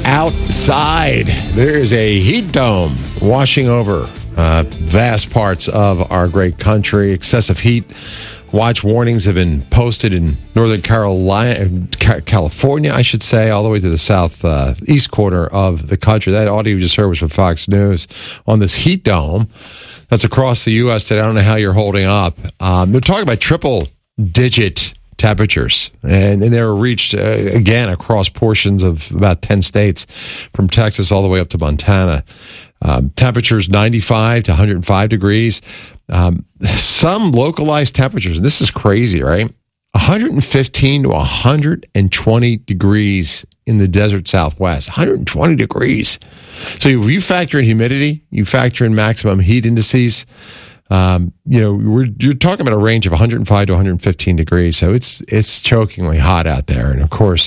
outside. There's a heat dome washing over vast parts of our great country. Excessive heat watch warnings have been posted in Northern California, I should say, all the way to the southeast corner of the country. That audio you just heard was from Fox News on this heat dome that's across the U.S. today. I don't know how you're holding up. They're talking about triple-digit temperatures, and they were reached again across portions of about 10 states, from Texas all the way up to Montana. Temperatures 95 to 105 degrees. Some localized temperatures, and this is crazy, right? 115 to 120 degrees in the desert Southwest. 120 degrees. So if you factor in humidity, you factor in maximum heat indices. You're talking about a range of 105 to 115 degrees. So it's chokingly hot out there. And of course,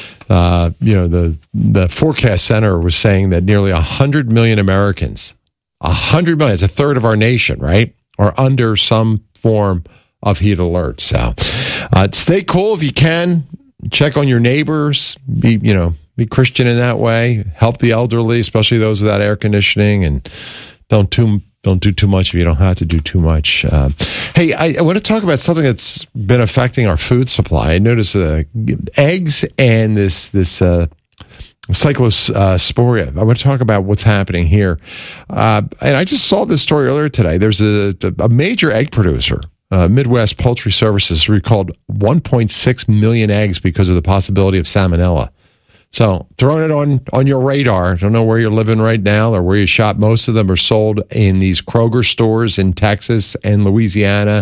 the forecast center was saying that nearly 100 million Americans, 100 million, it's a third of our nation, right, are under some form of heat alert. So stay cool if you can. Check on your neighbors. Be Christian in that way. Help the elderly, especially those without air conditioning, and don't do too much if you don't have to do too much. Hey, I want to talk about something that's been affecting our food supply. I noticed eggs and this Cyclosporia. I want to talk about what's happening here. And I just saw this story earlier today. There's a major egg producer, Midwest Poultry Services, recalled 1.6 million eggs because of the possibility of salmonella. So throwing it on your radar. I don't know where you're living right now or where you shop. Most of them are sold in these Kroger stores in Texas and Louisiana.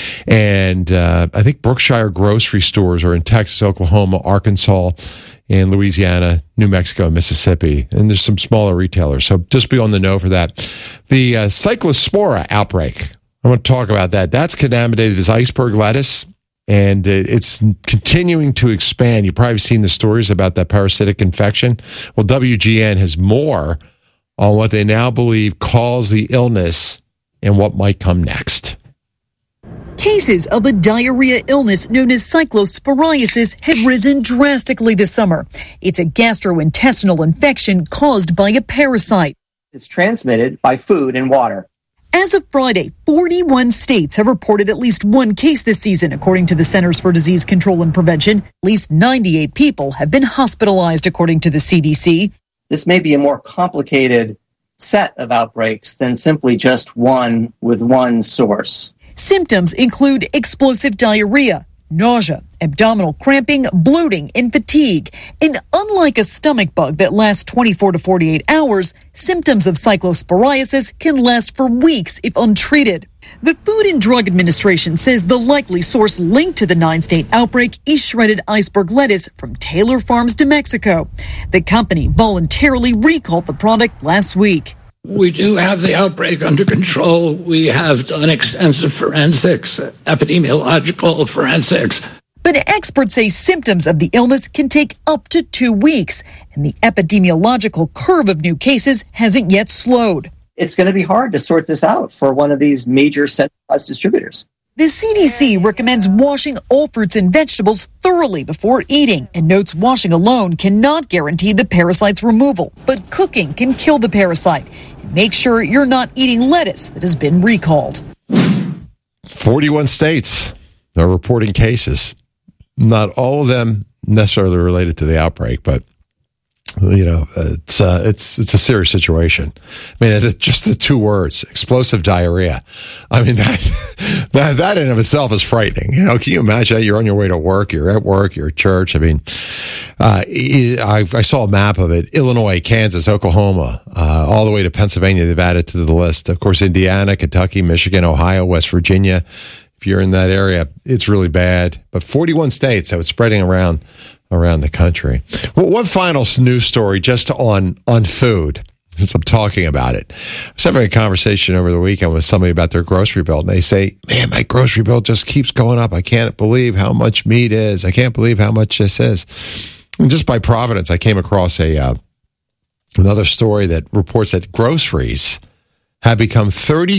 And I think Brookshire grocery stores are in Texas, Oklahoma, Arkansas, and Louisiana, New Mexico, and Mississippi. And there's some smaller retailers. So just be on the know for that. The Cyclospora outbreak, I want to talk about that. That's contaminated as iceberg lettuce. And it's continuing to expand. You've probably seen the stories about that parasitic infection. Well, WGN has more on what they now believe caused the illness and what might come next. Cases of a diarrhea illness known as cyclosporiasis have risen drastically this summer. It's a gastrointestinal infection caused by a parasite. It's transmitted by food and water. As of Friday, 41 states have reported at least one case this season, according to the Centers for Disease Control and Prevention. At least 98 people have been hospitalized, according to the CDC. This may be a more complicated set of outbreaks than simply just one with one source. Symptoms include explosive diarrhea, nausea, abdominal cramping, bloating, and fatigue. And unlike a stomach bug that lasts 24 to 48 hours, symptoms of cyclosporiasis can last for weeks if untreated. The Food and Drug Administration says the likely source linked to the 9-state outbreak is shredded iceberg lettuce from Taylor Farms to Mexico. The company voluntarily recalled the product last week. We do have the outbreak under control. We have done extensive forensics, epidemiological forensics. But experts say symptoms of the illness can take up to 2 weeks, and the epidemiological curve of new cases hasn't yet slowed. It's going to be hard to sort this out for one of these major centralized distributors. The CDC recommends washing all fruits and vegetables thoroughly before eating, and notes washing alone cannot guarantee the parasite's removal, but cooking can kill the parasite. Make sure you're not eating lettuce that has been recalled. 41 states are reporting cases. Not all of them necessarily related to the outbreak, but it's a serious situation. I mean, it's just the two words, explosive diarrhea. I mean, that in of itself is frightening. Can you imagine that? You're on your way to work, you're at work, you're at church. I mean, I saw a map of it. Illinois, Kansas, Oklahoma, all the way to Pennsylvania, they've added to the list. Of course, Indiana, Kentucky, Michigan, Ohio, West Virginia. If you're in that area, it's really bad. But 41 states, so it's spreading around the country. Well, one final news story just on food, since I'm talking about it. I was having a conversation over the weekend with somebody about their grocery bill, and they say, man, my grocery bill just keeps going up. I can't believe how much meat is. I can't believe how much this is. And just by providence, I came across another story that reports that groceries have become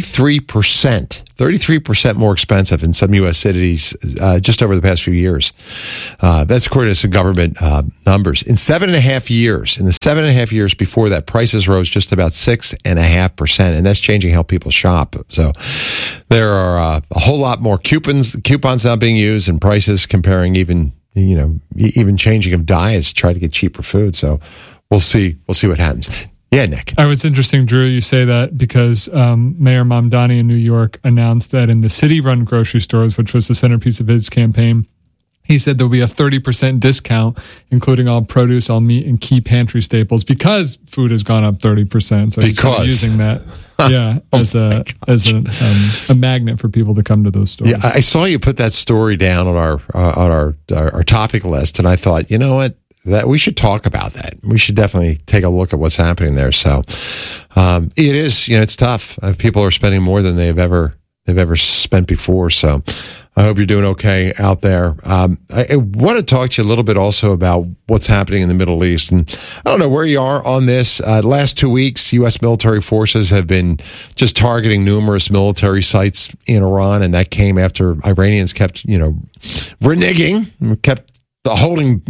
33% more expensive in some U.S. cities just over the past few years. That's according to some government numbers. In 7.5 years, in the 7.5 years before that, prices rose just about 6.5%, and that's changing how people shop. So there are a whole lot more coupons now being used, and prices comparing even changing of diets to try to get cheaper food. So we'll see what happens. Yeah, Nick. It's interesting, Drew, you say that because Mayor Mamdani in New York announced that in the city-run grocery stores, which was the centerpiece of his campaign, he said there'll be a 30% discount, including all produce, all meat, and key pantry staples, because food has gone up 30%. So he's using that, as a magnet for people to come to those stores. Yeah, I saw you put that story down on our topic list, and I thought, you know what? That we should talk about that. We should definitely take a look at what's happening there. So it is, it's tough. People are spending more than they've ever spent before. So I hope you're doing okay out there. I want to talk to you a little bit also about what's happening in the Middle East. And I don't know where you are on this. Last 2 weeks, U.S. military forces have been just targeting numerous military sites in Iran, and that came after Iranians kept, reneging, kept holding,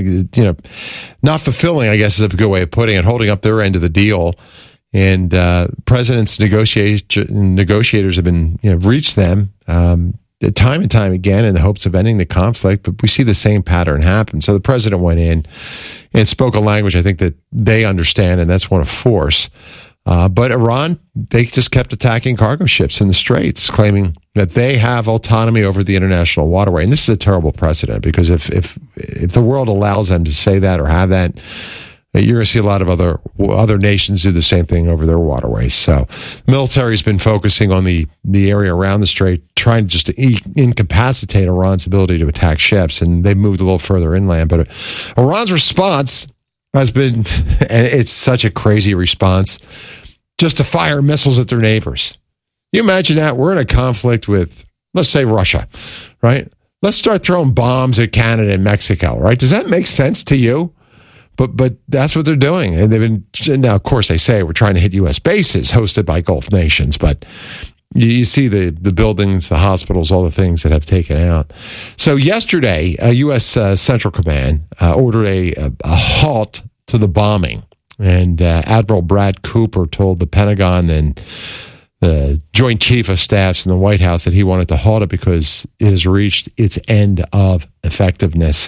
not fulfilling, I guess is a good way of putting it, holding up their end of the deal. And presidents' negotiators have been, reached them time and time again in the hopes of ending the conflict. But we see the same pattern happen. So the president went in and spoke a language I think that they understand, and that's one of force. But Iran, they just kept attacking cargo ships in the Straits, claiming that they have autonomy over the international waterway. And this is a terrible precedent, because if the world allows them to say that or have that, you're going to see a lot of other nations do the same thing over their waterways. So the military's been focusing on the area around the Strait, trying just to incapacitate Iran's ability to attack ships, and they've moved a little further inland. But Iran's response has been, and it's such a crazy response, just to fire missiles at their neighbors. You imagine that? We're in a conflict with, let's say, Russia, right? Let's start throwing bombs at Canada and Mexico, right? Does that make sense to you? But that's what they're doing. And they've been, now, of course, they say we're trying to hit U.S. bases hosted by Gulf nations, but you see the buildings, the hospitals, all the things that have taken out. So yesterday, U.S. Central Command ordered a halt to the bombing. And Admiral Brad Cooper told the Pentagon and the Joint Chief of Staffs in the White House that he wanted to halt it because it has reached its end of effectiveness.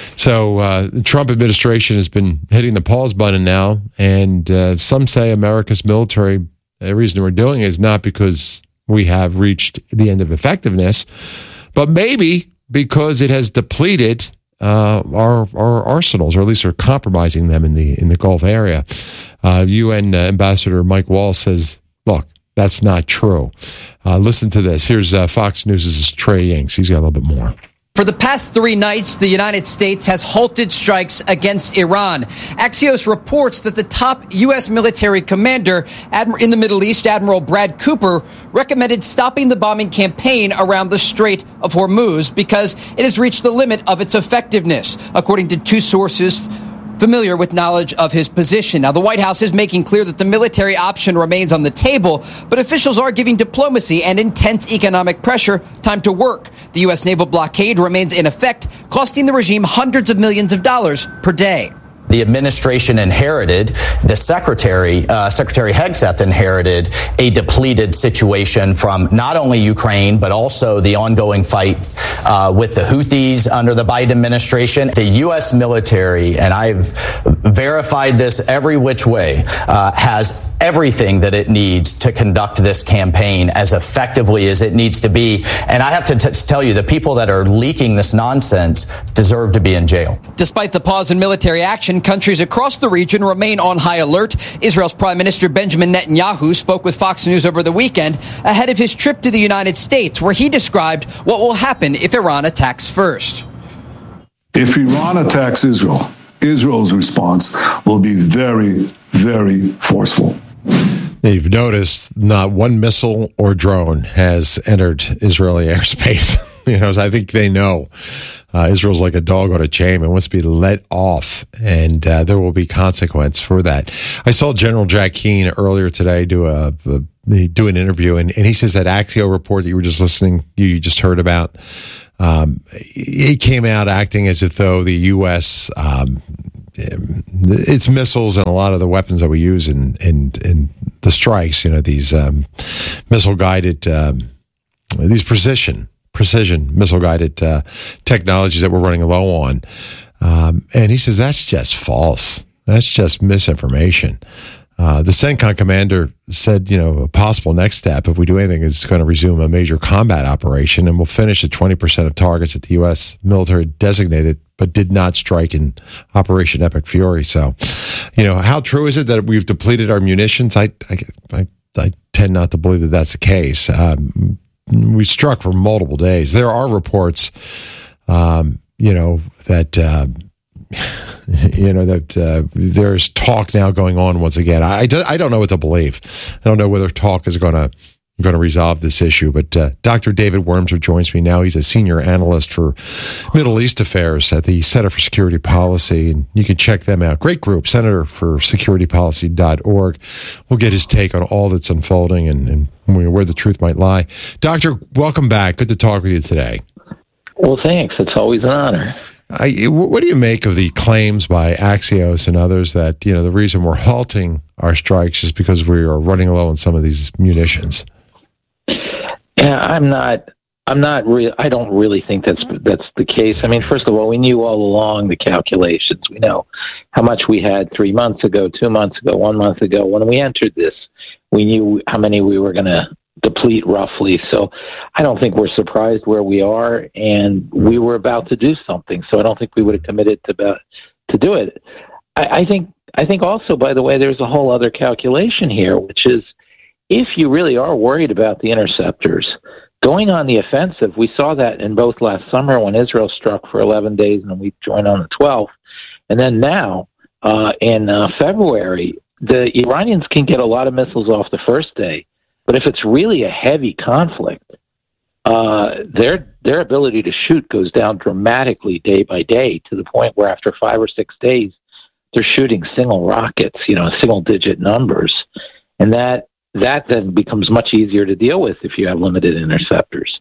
So the Trump administration has been hitting the pause button now, and some say America's military, the reason we're doing it is not because we have reached the end of effectiveness, but maybe because it has depleted our arsenals, or at least are compromising them in the Gulf area. UN Ambassador Mike Waltz says, look, that's not true. Listen to this. Here's Fox News' Trey Yingst. He's got a little bit more. For the past 3 nights, the United States has halted strikes against Iran. Axios reports that the top U.S. military commander in the Middle East, Admiral Brad Cooper, recommended stopping the bombing campaign around the Strait of Hormuz because it has reached the limit of its effectiveness, according to 2 sources familiar with knowledge of his position. Now, the White House is making clear that the military option remains on the table, but officials are giving diplomacy and intense economic pressure time to work. The U.S. naval blockade remains in effect, costing the regime hundreds of millions of dollars per day. The administration inherited, the Secretary Hegseth inherited a depleted situation from not only Ukraine, but also the ongoing fight with the Houthis under the Biden administration. The U.S. military, and I've verified this every which way, has everything that it needs to conduct this campaign as effectively as it needs to be. And I have to tell you, the people that are leaking this nonsense deserve to be in jail. Despite the pause in military action, countries across the region remain on high alert. Israel's Prime Minister Benjamin Netanyahu spoke with Fox News over the weekend ahead of his trip to the United States, where he described what will happen if Iran attacks first. If Iran attacks Israel, Israel's response will be very, very forceful. You've noticed not one missile or drone has entered Israeli airspace. I think they know Israel's like a dog on a chain and wants to be let off, and there will be consequence for that. I saw General Jack Keane earlier today do a they do an interview, and he says that Axios report that you were just you just heard about, it came out acting as if though the U.S. Its missiles and a lot of the weapons that we use in the strikes, these missile guided, these precision missile guided technologies that we're running low on, and he says that's just false. That's just misinformation. The CENTCOM commander said, a possible next step, if we do anything, is going to resume a major combat operation, and we'll finish at 20% of targets that the U.S. military designated, but did not strike in Operation Epic Fury. So, how true is it that we've depleted our munitions? I tend not to believe that that's the case. We struck for multiple days. There are reports, that there's talk now going on once again. I don't know what to believe. I don't know whether talk is going to resolve this issue. But Dr. David Wormser joins me now. He's a senior analyst for Middle East affairs at the Center for Security Policy, and you can check them out. Great group, centerforsecuritypolicy.org. We'll get his take on all that's unfolding and where the truth might lie. Doctor, welcome back. Good to talk with you today. Well, thanks. It's always an honor. What do you make of the claims by Axios and others that, the reason we're halting our strikes is because we are running low on some of these munitions? Yeah, I don't really think that's the case. I mean, first of all, we knew all along the calculations. We know how much we had 3 months ago, 2 months ago, 1 month ago. When we entered this, we knew how many we were going to deplete roughly. So I don't think we're surprised where we are, and we were about to do something. So I don't think we would have committed to do it. I think also, by the way, there's a whole other calculation here, which is if you really are worried about the interceptors going on the offensive, we saw that in both last summer when Israel struck for 11 days and we joined on the 12th. And then now in February, the Iranians can get a lot of missiles off the first day. But if it's really a heavy conflict, their ability to shoot goes down dramatically day by day to the point where after 5 or 6 days, they're shooting single rockets, single-digit numbers. And that then becomes much easier to deal with if you have limited interceptors.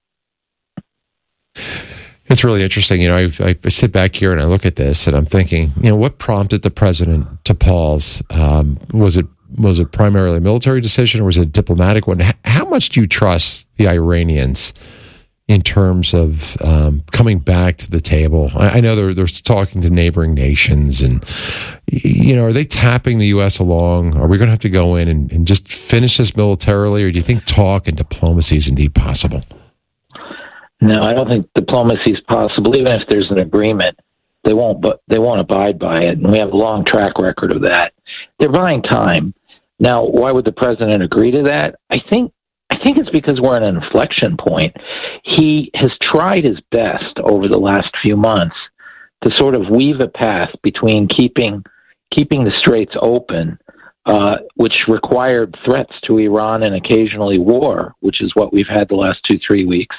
It's really interesting. I sit back here and I look at this and I'm thinking, what prompted the president to pause? Was it primarily a military decision or was it a diplomatic one? How much do you trust the Iranians in terms of coming back to the table? I know they're talking to neighboring nations and, are they tapping the U.S. along? Are we going to have to go in and just finish this militarily, or do you think talk and diplomacy is indeed possible? No, I don't think diplomacy is possible. Even if there's an agreement, they won't abide by it. And we have a long track record of that. They're buying time. Now, why would the president agree to that? I think it's because we're at an inflection point. He has tried his best over the last few months to sort of weave a path between keeping the straits open, which required threats to Iran and occasionally war, which is what we've had the last 2-3 weeks,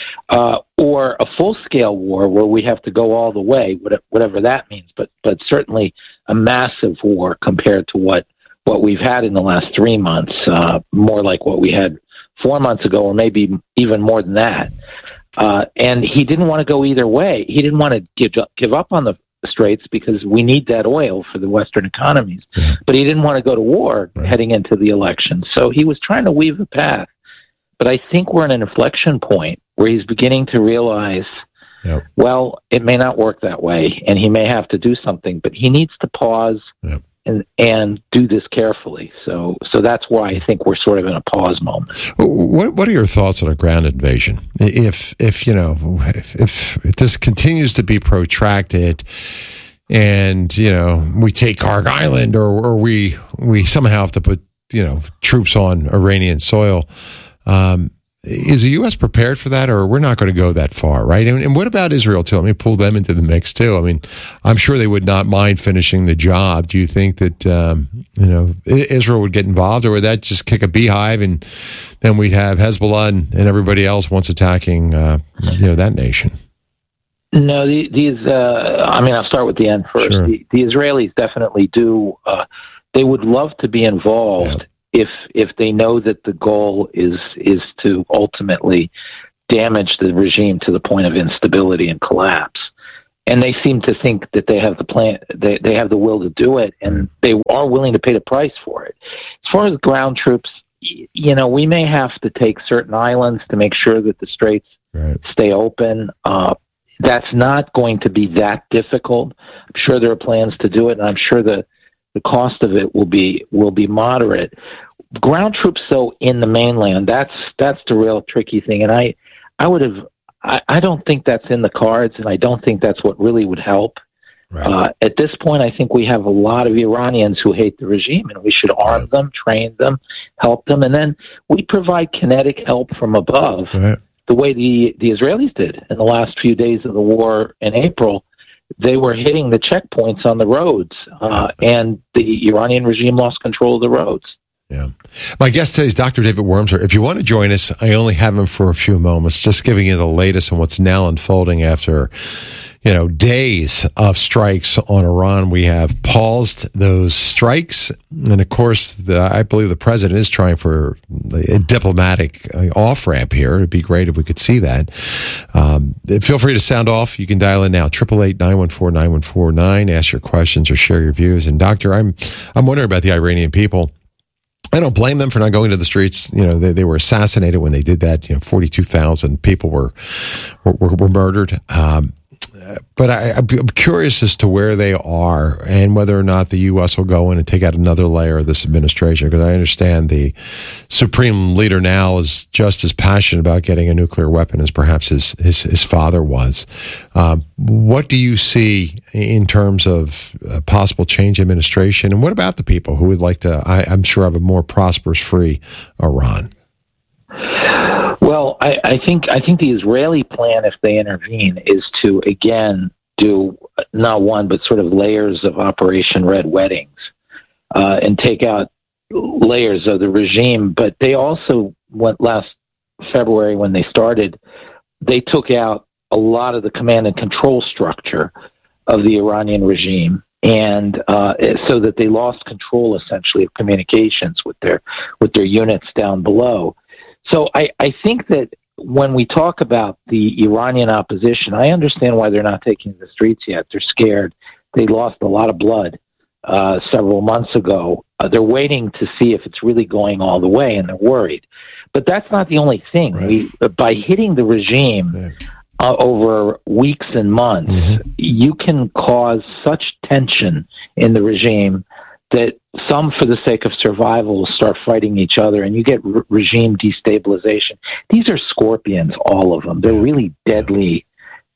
or a full-scale war where we have to go all the way, whatever that means, but certainly a massive war compared to what we've had in the last 3 months, more like what we had 4 months ago, or maybe even more than that. And he didn't want to go either way. He didn't want to give up on the straits because we need that oil for the Western economies. But he didn't want to go to war heading into the election. So he was trying to weave a path. But I think we're at an inflection point where he's beginning to realize, well, it may not work that way, and he may have to do something, but he needs to pause and do this carefully. So that's why I think we're sort of in a pause moment. What are your thoughts on a ground invasion? If this continues to be protracted, and we take Karg Island, or we somehow have to put troops on Iranian soil. Is the U.S. prepared for that, or we're not going to go that far, right? And what about Israel, too? Let me pull them into the mix, too. I mean, I'm sure they would not mind finishing the job. Do you think that, Israel would get involved, or would that just kick a beehive, and then we'd have Hezbollah and everybody else once attacking, that nation? No, I'll start with the end first. Sure. The Israelis definitely do. They would love to be involved if they know that the goal is to ultimately damage the regime to the point of instability and collapse. And they seem to think that they have the plan, they have the will to do it, and they are willing to pay the price for it. As far as ground troops, we may have to take certain islands to make sure that the straits stay open. That's not going to be that difficult. I'm sure there are plans to do it, and I'm sure the cost of it will be moderate. Ground troops, though, in the mainland, that's the real tricky thing. And I don't think that's in the cards, and I don't think that's what really would help. Right. At this point, I think we have a lot of Iranians who hate the regime, and we should arm them, train them, help them, and then we provide kinetic help from above, the way the Israelis did in the last few days of the war in April. They were hitting the checkpoints on the roads, and the Iranian regime lost control of the roads. Yeah. My guest today is Dr. David Wormser. If you want to join us, I only have him for a few moments, just giving you the latest on what's now unfolding after, days of strikes on Iran. We have paused those strikes. And of course, I believe the president is trying for a diplomatic off-ramp here. It'd be great if we could see that. Feel free to sound off. You can dial in now, 888-914-9149. Ask your questions or share your views. And Doctor, I'm wondering about the Iranian people. I don't blame them for not going to the streets. They were assassinated when they did that. 42,000 people were murdered. But I'm curious as to where they are and whether or not the U.S. will go in and take out another layer of this administration, because I understand the supreme leader now is just as passionate about getting a nuclear weapon as perhaps his father was. What do you see in terms of possible change in administration? And what about the people who would like to, I'm sure, have a more prosperous, free Iran? Well, I think the Israeli plan, if they intervene, is to again do not one but sort of layers of Operation Red Weddings and take out layers of the regime. But they also went last February when they started. They took out a lot of the command and control structure of the Iranian regime, and so that they lost control essentially of communications with their units down below. So I think that when we talk about the Iranian opposition, I understand why they're not taking the streets yet. They're scared. They lost a lot of blood several months ago. They're waiting to see if it's really going all the way, and they're worried. But that's not the only thing. Right. By hitting the regime over weeks and months, you can cause such tension in the regime that some, for the sake of survival, will start fighting each other, and you get regime destabilization. These are scorpions, all of them. They're really deadly,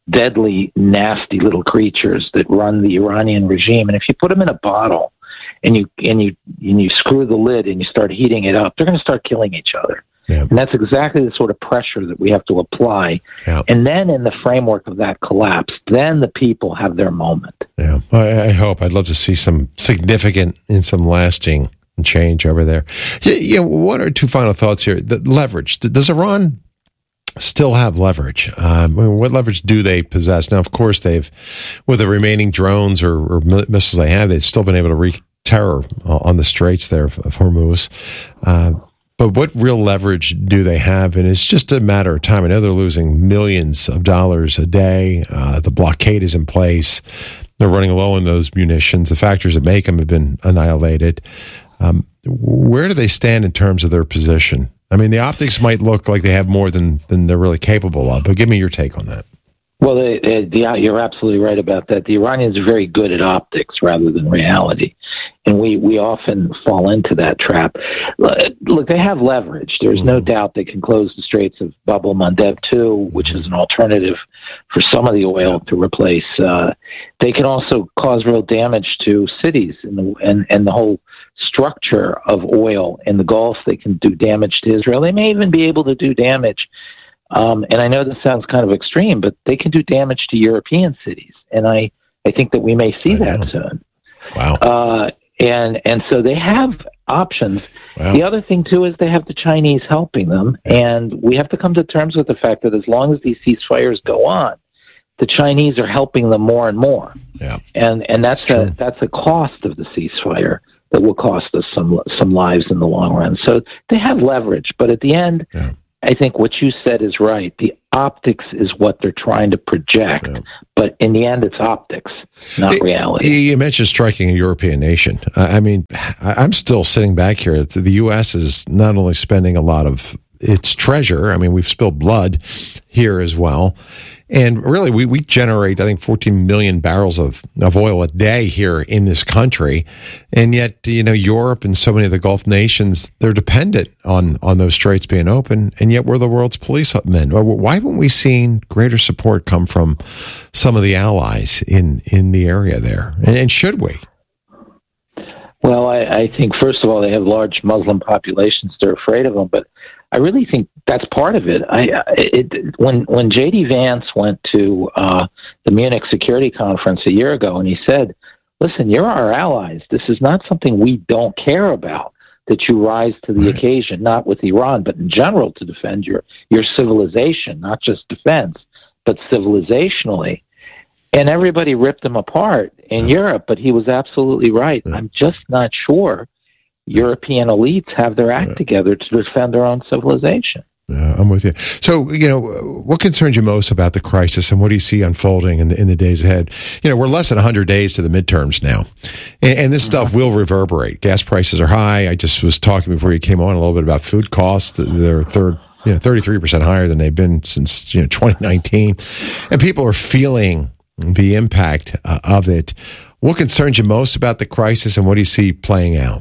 nasty little creatures that run the Iranian regime. And if you put them in a bottle and you screw the lid and you start heating it up, they're going to start killing each other. Yeah. And that's exactly the sort of pressure that we have to apply. Yeah. And then in the framework of that collapse, then the people have their moment. Yeah, I hope. I'd love to see some significant and some lasting change over there. One or two final thoughts here. The leverage. Does Iran still have leverage? What leverage do they possess? Now, of course, with the remaining drones or missiles they have, they've still been able to wreak terror on the straits there of Hormuz. But what real leverage do they have? And it's just a matter of time. I know they're losing millions of dollars a day. The blockade is in place. They're running low on those munitions. The factors that make them have been annihilated. Where do they stand in terms of their position? I mean, the optics might look like they have more than they're really capable of, but give me your take on that. Well, you're absolutely right about that. The Iranians are very good at optics rather than reality, and we often fall into that trap. Look, they have leverage. There's no doubt they can close the Straits of Bab el-Mandeb too, which is an alternative for some of the oil to replace. They can also cause real damage to cities and the whole structure of oil in the Gulf. They can do damage to Israel. They may even be able to do damage. And I know this sounds kind of extreme, but they can do damage to European cities. And I think that we may see that soon. Wow. And so they have options. Wow. The other thing, too, is they have the Chinese helping them. And we have to come to terms with the fact that as long as these ceasefires go on, the Chinese are helping them more and more. Yeah. And that's a cost of the ceasefire. that will cost us some lives in the long run. So they have leverage, but at the end, I think what you said is right. The optics is what they're trying to project, but in the end, it's optics, not reality. You mentioned striking a European nation. I mean, I'm still sitting back here. The U.S. is not only spending a lot of its treasure. I mean, we've spilled blood here as well. And really, we generate, I think, 14 million barrels of oil a day here in this country. And yet, Europe and so many of the Gulf nations, they're dependent on those straits being open. And yet we're the world's policemen. Why haven't we seen greater support come from some of the allies in the area there? And should we? Well, I think, first of all, they have large Muslim populations. They're afraid of them. But I really think that's part of it. When J.D. Vance went to the Munich Security Conference a year ago, and he said, listen, you're our allies. This is not something we don't care about, that you rise to the occasion, not with Iran, but in general to defend your civilization, not just defense, but civilizationally. And everybody ripped him apart in Europe, but he was absolutely right. I'm just not sure European elites have their act together to defend their own civilization. I'm with you. So, what concerns you most about the crisis, and what do you see unfolding in the days ahead? We're less than 100 days to the midterms now, and this stuff will reverberate. Gas prices are high. I just was talking before you came on a little bit about food costs. They're 33% higher than they've been since 2019, and people are feeling the impact of it. What concerns you most about the crisis, and what do you see playing out?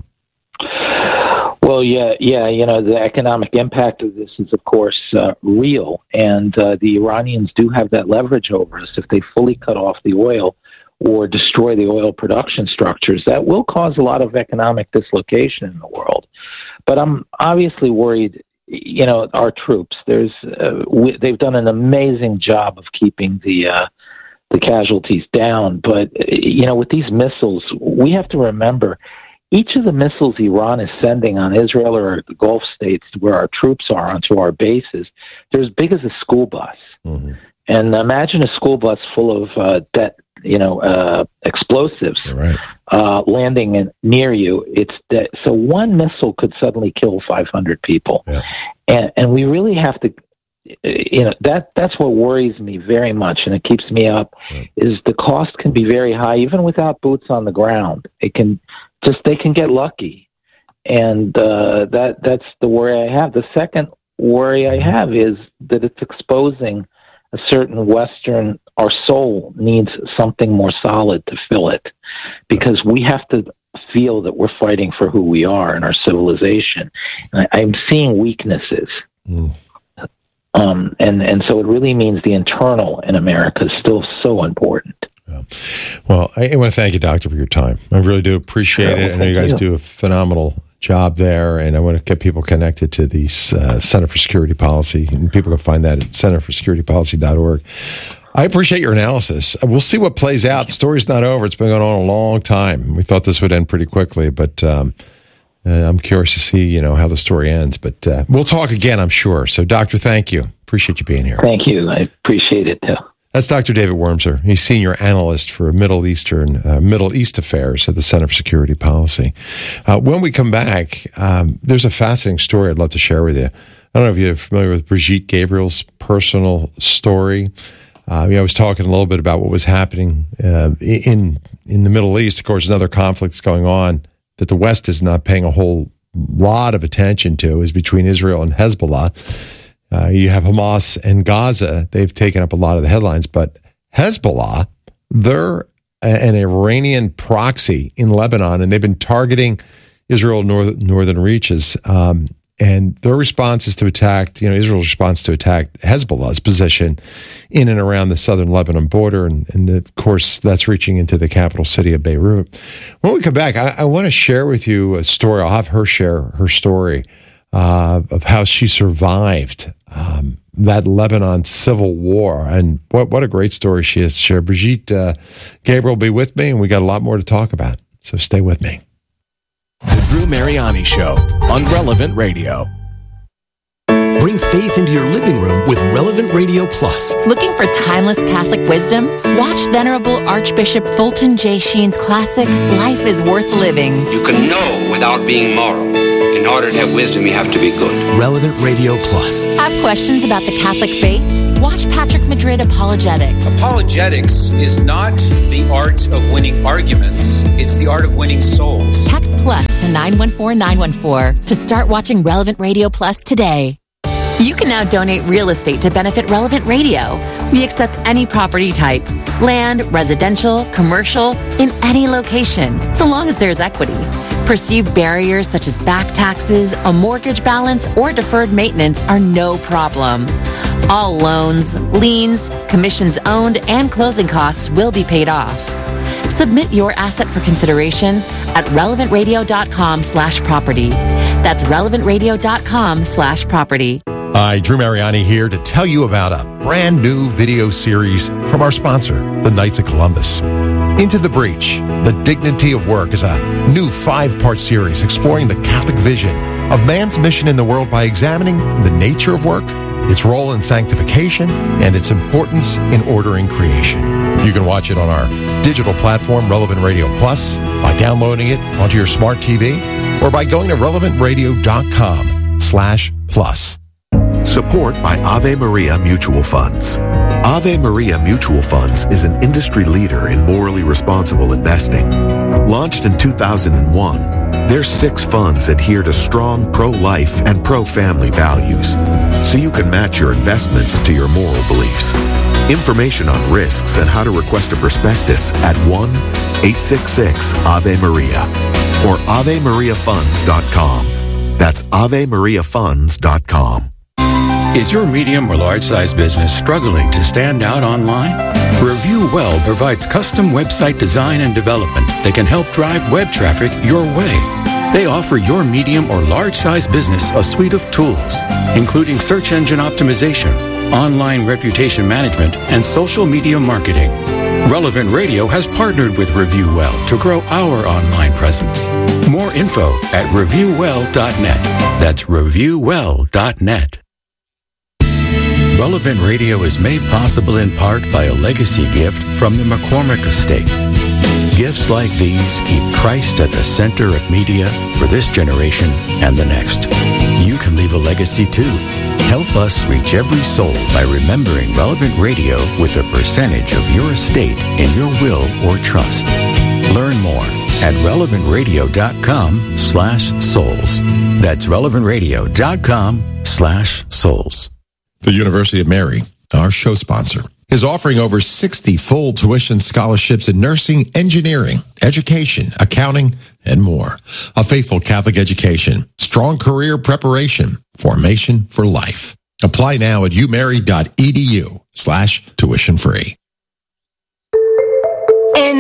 Well, yeah. The economic impact of this is, of course, real, and the Iranians do have that leverage over us. If they fully cut off the oil or destroy the oil production structures, that will cause a lot of economic dislocation in the world. But I'm obviously worried. Our troops. They've done an amazing job of keeping the casualties down. But with these missiles, we have to remember, each of the missiles Iran is sending on Israel or the Gulf states where our troops are onto our bases, they're as big as a school bus. Mm-hmm. And imagine a school bus full of explosives landing near you. So one missile could suddenly kill 500 people. Yeah. And we really have to, that's what worries me very much, and it keeps me up, is the cost can be very high, even without boots on the ground. They can get lucky. And that's the worry I have. The second worry I have is that it's exposing a certain Western, our soul needs something more solid to fill it, because we have to feel that we're fighting for who we are and our civilization. And I'm seeing weaknesses. And so it really means the internal in America is still so important. Yeah. Well, I want to thank you, Doctor, for your time. I really do appreciate it. I know you guys do a phenomenal job there, and I want to get people connected to the Center for Security Policy, and people can find that at centerforsecuritypolicy.org. I appreciate your analysis. We'll see what plays out. The story's not over. It's been going on a long time. We thought this would end pretty quickly, but I'm curious to see, how the story ends. But we'll talk again, I'm sure. So, Doctor, thank you. Appreciate you being here. Thank you. I appreciate it, too. That's Dr. David Wurmser. He's senior analyst for Middle East affairs at the Center for Security Policy. When we come back, there's a fascinating story I'd love to share with you. I don't know if you're familiar with Brigitte Gabriel's personal story. I was talking a little bit about what was happening in the Middle East. Of course, another conflict that's going on that the West is not paying a whole lot of attention to is between Israel and Hezbollah. You have Hamas and Gaza. They've taken up a lot of the headlines, but Hezbollah, they're an Iranian proxy in Lebanon, and they've been targeting Israel northern reaches. And their response is to attack, Israel's response to attack Hezbollah's position in and around the southern Lebanon border. And of course, that's reaching into the capital city of Beirut. When we come back, I want to share with you a story. I'll have her share her story of how she survived that Lebanon civil war. And what a great story she has to share. Brigitte Gabriel will be with me, and we got a lot more to talk about. So stay with me. The Drew Mariani Show on Relevant Radio. Bring faith into your living room with Relevant Radio Plus. Looking for timeless Catholic wisdom? Watch Venerable Archbishop Fulton J. Sheen's classic, Life is Worth Living. You can know without being moral. In order to have wisdom, you have to be good. Relevant Radio Plus. Have questions about the Catholic faith? Watch Patrick Madrid Apologetics. Apologetics is not the art of winning arguments. It's the art of winning souls. Text plus to 914914 to start watching Relevant Radio Plus today. You can now donate real estate to benefit Relevant Radio. We accept any property type, land, residential, commercial, in any location, so long as there's equity. Perceived barriers such as back taxes, a mortgage balance, or deferred maintenance are no problem. All loans, liens, commissions owned, and closing costs will be paid off. Submit your asset for consideration at relevantradio.com/property. That's relevantradio.com/property. Hi, Drew Mariani here to tell you about a brand new video series from our sponsor, the Knights of Columbus. Into the Breach, The Dignity of Work is a new 5-part series exploring the Catholic vision of man's mission in the world by examining the nature of work, its role in sanctification, and its importance in ordering creation. You can watch it on our digital platform, Relevant Radio Plus, by downloading it onto your smart TV, or by going to relevantradio.com/plus. Support by Ave Maria Mutual Funds. Ave Maria Mutual Funds is an industry leader in morally responsible investing. Launched in 2001, their 6 funds adhere to strong pro-life and pro-family values, so you can match your investments to your moral beliefs. Information on risks and how to request a prospectus at 1-866-AVE-MARIA or AveMariaFunds.com. That's AveMariaFunds.com. Is your medium or large-size business struggling to stand out online? Review Well provides custom website design and development that can help drive web traffic your way. They offer your medium or large-size business a suite of tools, including search engine optimization, online reputation management, and social media marketing. Relevant Radio has partnered with Review Well to grow our online presence. More info at reviewwell.net. That's reviewwell.net. Relevant Radio is made possible in part by a legacy gift from the McCormick Estate. Gifts like these keep Christ at the center of media for this generation and the next. You can leave a legacy too. Help us reach every soul by remembering Relevant Radio with a percentage of your estate in your will or trust. Learn more at relevantradio.com/souls. That's relevantradio.com/souls. The University of Mary, our show sponsor, is offering over 60 full tuition scholarships in nursing, engineering, education, accounting, and more. A faithful Catholic education, strong career preparation, formation for life. Apply now at umary.edu/tuition free. In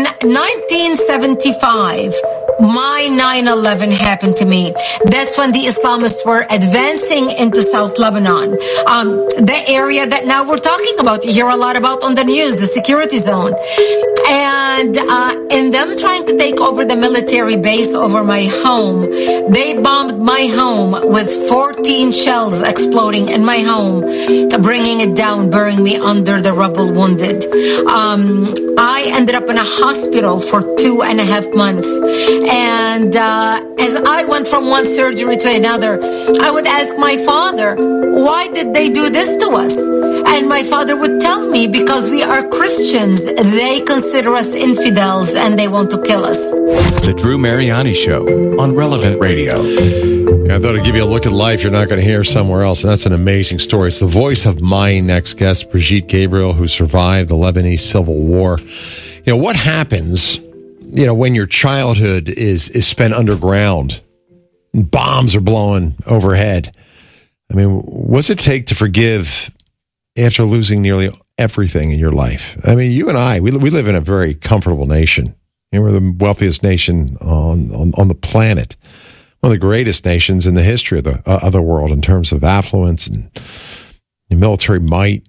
1975, my 9/11 happened to me. That's when the Islamists were advancing into South Lebanon. The area that now we're talking about, you hear a lot about on the news, the security zone. And in them trying to take over the military base over my home, they bombed my home with 14 shells exploding in my home, bringing it down, burying me under the rubble wounded. I ended up in a hospital for 2.5 months. And as I went from one surgery to another, I would ask my father, why did they do this to us? And my father would tell me, because we are Christians, they consider us infidels and they want to kill us. The Drew Mariani Show on Relevant Radio. I thought I'd give you a look at life you're not going to hear somewhere else, and that's an amazing story. It's the voice of my next guest, Brigitte Gabriel, who survived the Lebanese Civil War. You know, what happens, you know, when your childhood is spent underground, bombs are blowing overhead? I mean, what's it take to forgive after losing nearly everything in your life? I mean, you and I, we live in a very comfortable nation. You know, we're the wealthiest nation on the planet. One of the greatest nations in the history of the world in terms of affluence and military might.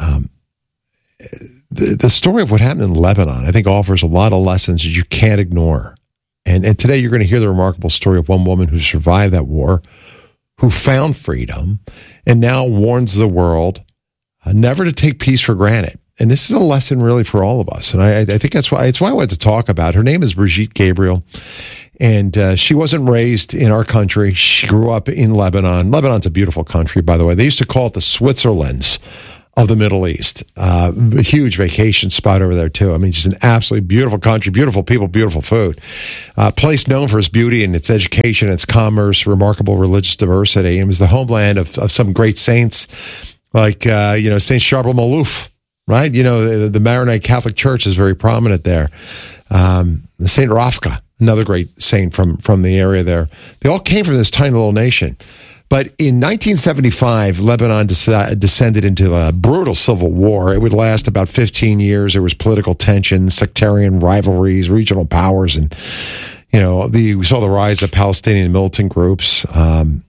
The story of what happened in Lebanon, I think, offers a lot of lessons that you can't ignore. And today you're going to hear the remarkable story of one woman who survived that war, who found freedom and now warns the world never to take peace for granted. And this is a lesson really for all of us. And I think it's why I wanted to talk about. Her name is Brigitte Gabriel. And she wasn't raised in our country. She grew up in Lebanon. Lebanon's a beautiful country, by the way. They used to call it the Switzerland's of the Middle East. A huge vacation spot over there, too. I mean, just an absolutely beautiful country, beautiful people, beautiful food. Place known for its beauty and its education, its commerce, remarkable religious diversity. It was the homeland of some great saints like, Saint Charbel Malouf, right? The Maronite Catholic Church is very prominent there. Saint Rafka, another great saint from the area there. They all came from this tiny little nation. But in 1975, Lebanon descended into a brutal civil war. It would last about 15 years. There was political tension, sectarian rivalries, regional powers, and we saw the rise of Palestinian militant groups. And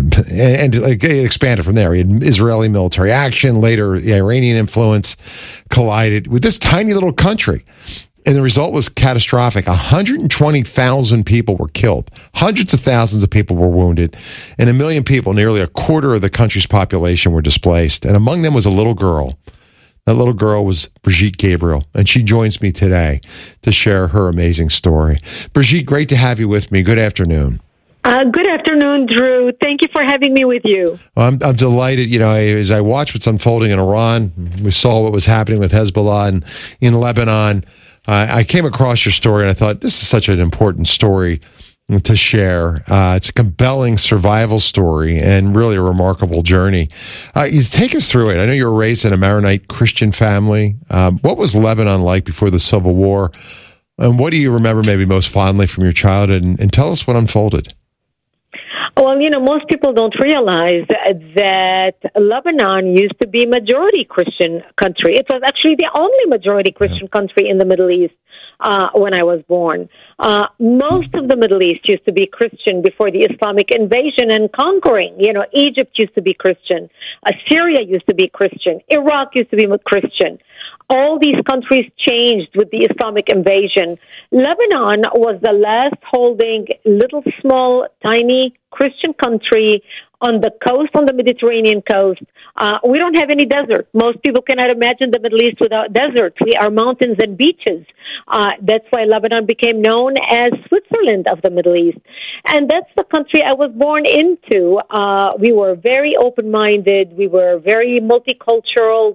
it expanded from there. We had Israeli military action. Later, the Iranian influence collided with this tiny little country. And the result was catastrophic. 120,000 people were killed. Hundreds of thousands of people were wounded. And 1 million people, nearly a quarter of the country's population, were displaced. And among them was a little girl. That little girl was Brigitte Gabriel. And she joins me today to share her amazing story. Brigitte, great to have you with me. Good afternoon. Good afternoon, Drew. Thank you for having me with you. Well, I'm delighted. As I watched what's unfolding in Iran, we saw what was happening with Hezbollah and in Lebanon. I came across your story and I thought this is such an important story to share. It's a compelling survival story and really a remarkable journey. You take us through it. I know you were raised in a Maronite Christian family. What was Lebanon like before the Civil War? And what do you remember maybe most fondly from your childhood? And tell us what unfolded. Well, most people don't realize that Lebanon used to be majority Christian country. It was actually the only majority Christian country in the Middle East when I was born. Most of the Middle East used to be Christian before the Islamic invasion and conquering. Egypt used to be Christian. Syria used to be Christian. Iraq used to be Christian. All these countries changed with the Islamic invasion. Lebanon was the last holding little, small, tiny Christian country on the coast, on the Mediterranean coast. We don't have any desert. Most people cannot imagine the Middle East without desert. We are mountains and beaches. That's why Lebanon became known as Switzerland of the Middle East. And that's the country I was born into. We were very open-minded. We were very multicultural.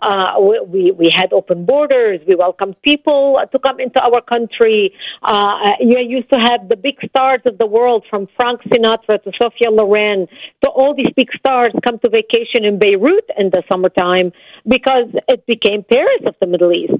We had open borders. We welcomed people to come into our country. You used to have the big stars of the world, from Frank Sinatra to Sophia Loren, to all these big stars come to vacation in Beirut in the summertime because it became Paris of the Middle East.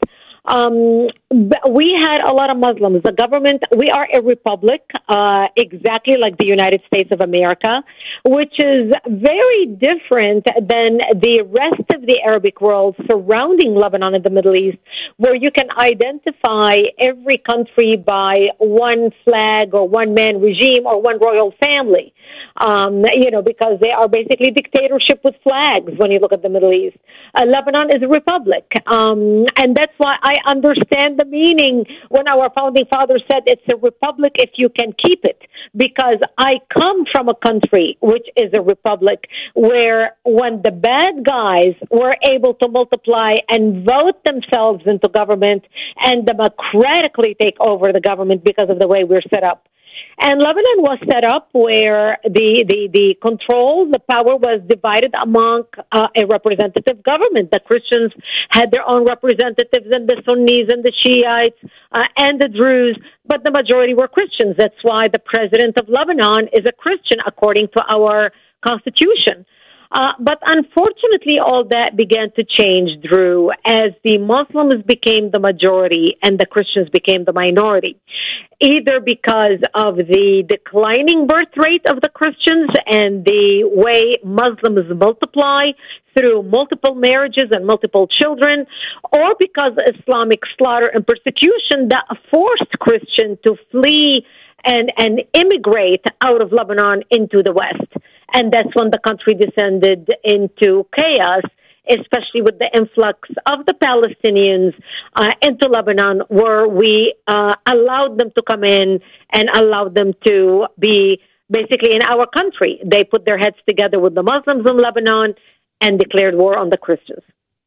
We had a lot of Muslims. The government, we are a republic, exactly like the United States of America, which is very different than the rest of the Arabic world surrounding Lebanon and the Middle East, where you can identify every country by one flag or one man regime or one royal family. Because they are basically dictatorship with flags when you look at the Middle East. Lebanon is a republic. And that's why I understand the meaning when our founding fathers said it's a republic if you can keep it. Because I come from a country which is a republic where when the bad guys were able to multiply and vote themselves into government and democratically take over the government because of the way we're set up. And Lebanon was set up where the control, the power was divided among a representative government. The Christians had their own representatives, and the Sunnis and the Shiites and the Druze, but the majority were Christians. That's why the president of Lebanon is a Christian according to our constitution. But unfortunately, all that began to change, Drew, as the Muslims became the majority and the Christians became the minority, either because of the declining birth rate of the Christians and the way Muslims multiply through multiple marriages and multiple children, or because Islamic slaughter and persecution that forced Christians to flee and immigrate out of Lebanon into the West. And that's when the country descended into chaos, especially with the influx of the Palestinians into Lebanon, where we allowed them to come in and allowed them to be basically in our country. They put their heads together with the Muslims in Lebanon and declared war on the Christians.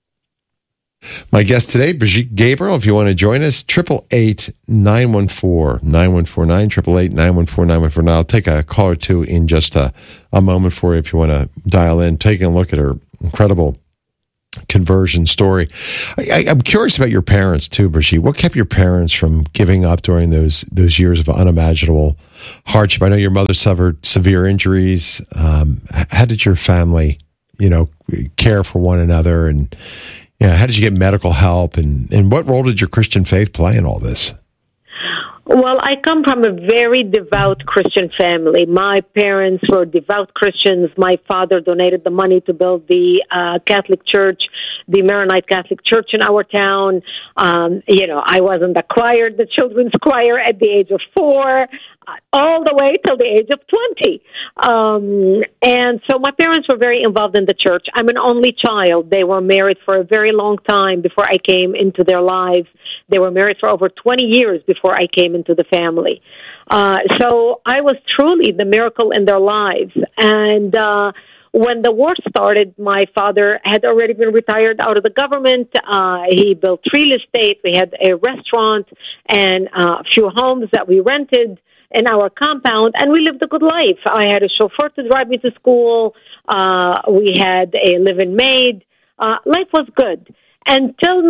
My guest today, Brigitte Gabriel. If you want to join us, 888-914-9149, 888-914-9149. I'll take a call or two in just a moment for you if you want to dial in, taking a look at her incredible conversion story. I'm curious about your parents too, Brigitte. What kept your parents from giving up during those years of unimaginable hardship? I know your mother suffered severe injuries. How did your family, care for one another, and how did you get medical help, and what role did your Christian faith play in all this? Well, I come from a very devout Christian family. My parents were devout Christians. My father donated the money to build the Catholic Church, the Maronite Catholic Church in our town. I was in the choir, the children's choir, at the age of 4, all the way till the age of 20. And so my parents were very involved in the church. I'm an only child. They were married for a very long time before I came into their lives. They were married for over 20 years before I came into the family. So I was truly the miracle in their lives. And when the war started, my father had already been retired out of the government. He built real estate. We had a restaurant and a few homes that we rented in our compound, and we lived a good life. I had a chauffeur to drive me to school. We had a live-in maid. Life was good. Until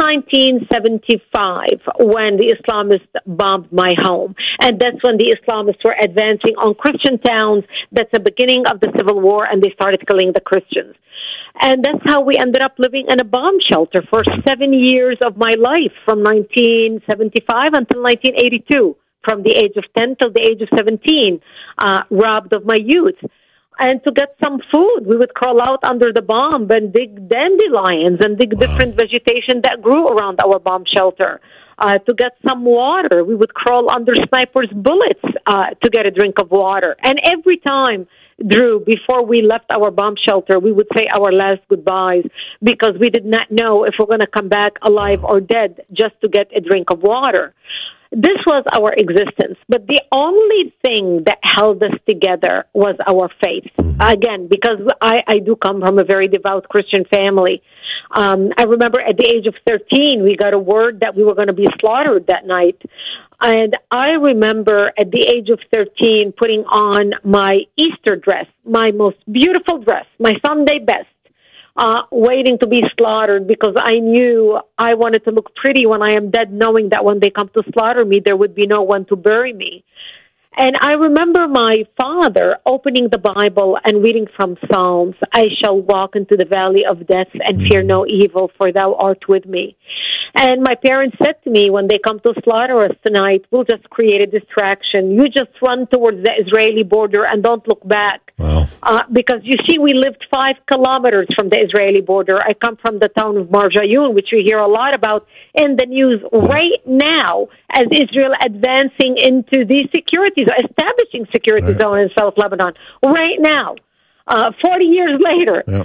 1975, when the Islamists bombed my home. And that's when the Islamists were advancing on Christian towns. That's the beginning of the Civil War, and they started killing the Christians. And that's how we ended up living in a bomb shelter for 7 years of my life, from 1975 until 1982, from the age of 10 till the age of 17, robbed of my youth. And to get some food, we would crawl out under the bomb and dig dandelions and dig different vegetation that grew around our bomb shelter. To get some water, we would crawl under snipers' bullets to get a drink of water. And every time, Drew, before we left our bomb shelter, we would say our last goodbyes because we did not know if we're going to come back alive or dead just to get a drink of water. This was our existence, but the only thing that held us together was our faith. Again, because I do come from a very devout Christian family. I remember at the age of 13, we got a word that we were going to be slaughtered that night. And I remember at the age of 13 putting on my Easter dress, my most beautiful dress, my Sunday best. Waiting to be slaughtered because I knew I wanted to look pretty when I am dead, knowing that when they come to slaughter me, there would be no one to bury me. And I remember my father opening the Bible and reading from Psalms, I shall walk into the valley of death and fear no evil, for thou art with me. And my parents said to me, when they come to slaughter us tonight, we'll just create a distraction. You just run towards the Israeli border and don't look back. Wow. Because you see, we lived 5 kilometers from the Israeli border. I come from the town of Marjayoun, which we hear a lot about in the news right now, as Israel advancing into the security zone, establishing security zone in South Lebanon right now. 40 years later. Yep.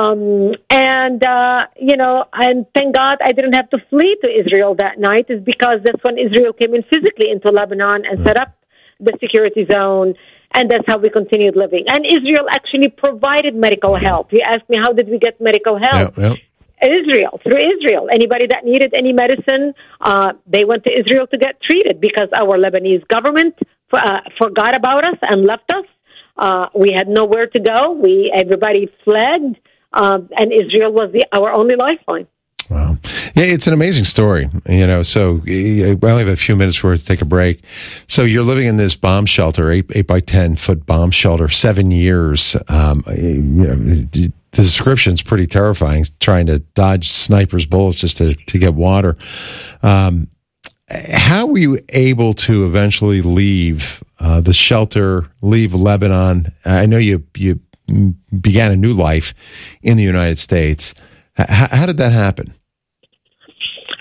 And thank God I didn't have to flee to Israel that night, is because that's when Israel came in physically into Lebanon and set up the security zone. And that's how we continued living. And Israel actually provided medical help. You asked me, how did we get medical help? Yep. Israel, through Israel. Anybody that needed any medicine, they went to Israel to get treated because our Lebanese government forgot about us and left us. We had nowhere to go. Everybody fled, and Israel was our only lifeline. Wow. Yeah, it's an amazing story, so we only have a few minutes for us to take a break. So you're living in this bomb shelter, 8 by 10 foot bomb shelter, 7 years. The description's pretty terrifying, trying to dodge snipers' bullets just to get water. How were you able to eventually leave the shelter, leave Lebanon? I know you began a new life in the United States. How did that happen?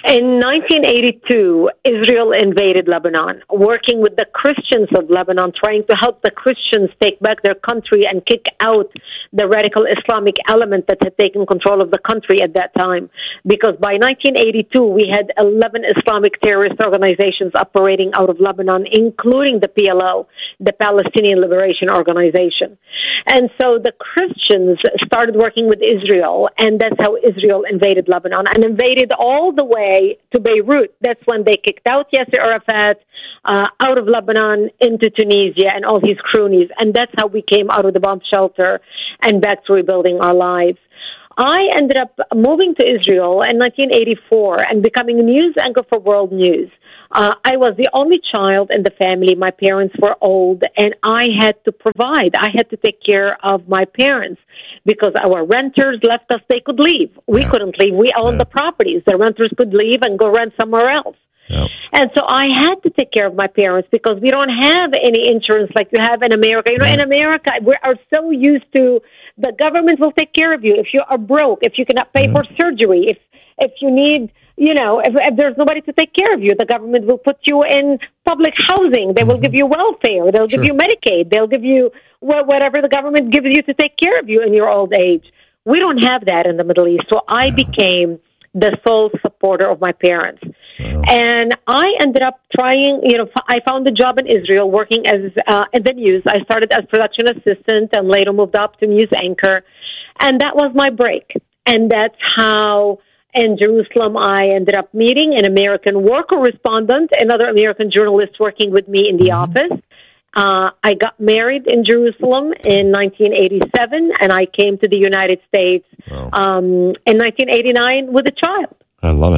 In 1982, Israel invaded Lebanon, working with the Christians of Lebanon, trying to help the Christians take back their country and kick out the radical Islamic element that had taken control of the country at that time. Because by 1982, we had 11 Islamic terrorist organizations operating out of Lebanon, including the PLO, the Palestinian Liberation Organization. And so the Christians started working with Israel, and that's how Israel invaded Lebanon, and invaded all the way to Beirut. That's when they kicked out Yasser Arafat out of Lebanon into Tunisia and all his cronies. And that's how we came out of the bomb shelter and back to rebuilding our lives. I ended up moving to Israel in 1984 and becoming a news anchor for World News. I was the only child in the family. My parents were old, and I had to provide. I had to take care of my parents because our renters left us. They could leave. We couldn't leave. We owned the properties. The renters could leave and go rent somewhere else. Yep. And so I had to take care of my parents because we don't have any insurance like you have in America. You know, in America, we are so used to the government will take care of you if you are broke, if you cannot pay for surgery, if you need, you know, if there's nobody to take care of you, the government will put you in public housing. They will give you welfare. They'll give you Medicaid. They'll give you whatever the government gives you to take care of you in your old age. We don't have that in the Middle East. So I became the sole supporter of my parents. And I ended up trying, you know, I found a job in Israel working as in the news. I started as production assistant and later moved up to news anchor. And that was my break. And that's how in Jerusalem I ended up meeting an American war correspondent, another American journalist working with me in the office. I got married in Jerusalem in 1987, and I came to the United States in 1989 with a child. I love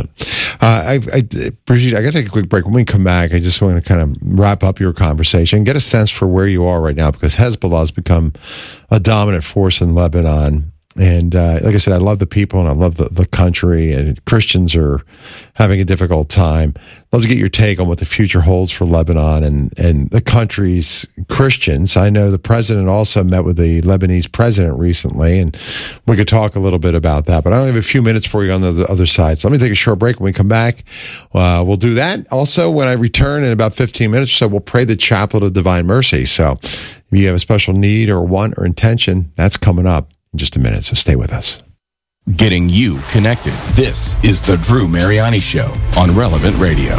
it. Brigitte, I got to take a quick break. When we come back, I just want to kind of wrap up your conversation, get a sense for where you are right now, because Hezbollah has become a dominant force in Lebanon. And like I said, I love the people and I love the country, and Christians are having a difficult time. Love to get your take on what the future holds for Lebanon and the country's Christians. I know the president also met with the Lebanese president recently, and we could talk a little bit about that. But I only have a few minutes for you on the other side. So let me take a short break. When we come back, we'll do that. Also, when I return in about 15 minutes or so, we'll pray the Chaplet of Divine Mercy. So if you have a special need or want or intention, that's coming up in just a minute, so stay with us. Getting you connected. This is the Drew Mariani Show on Relevant Radio.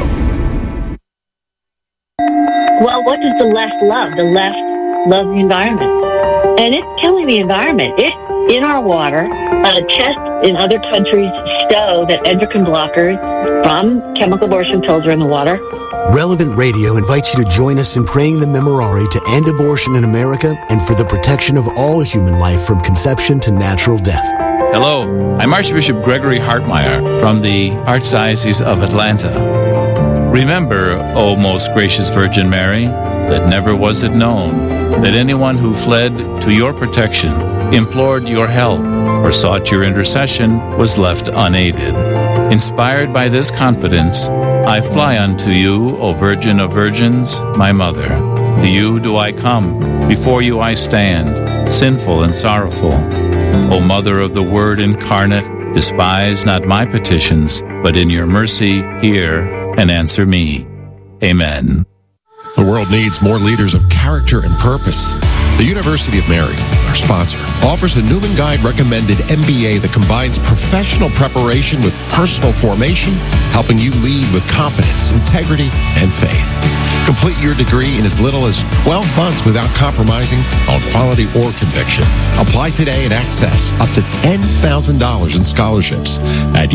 Well, what does the left love? The left loves the environment. And it's killing the environment. It's in our water. Tests in other countries show that endocrine blockers from chemical abortion pills are in the water. Relevant Radio invites you to join us in praying the Memorare to end abortion in America and for the protection of all human life from conception to natural death. Hello, I'm Archbishop Gregory Hartmeyer from the Archdiocese of Atlanta. Remember, O most gracious Virgin Mary, that never was it known that anyone who fled to your protection, implored your help, or sought your intercession was left unaided. Inspired by this confidence, I fly unto you, O Virgin of Virgins, my Mother. To you do I come, before you I stand, sinful and sorrowful. O Mother of the Word incarnate, despise not my petitions, but in your mercy hear and answer me. Amen. The world needs more leaders of character and purpose. The University of Mary, our sponsor, offers a Newman Guide recommended MBA that combines professional preparation with personal formation, helping you lead with confidence, integrity, and faith. Complete your degree in as little as 12 months without compromising on quality or conviction. Apply today and access up to $10,000 in scholarships at